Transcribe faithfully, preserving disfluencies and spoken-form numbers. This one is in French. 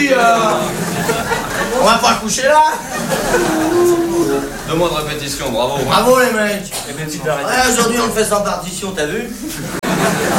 puis, euh, on va pas coucher là. Deux mois de répétition, bravo. Bravo les mecs. Eh bien, tu peux arrêter. Ouais, aujourd'hui on le fait sans partition, t'as vu?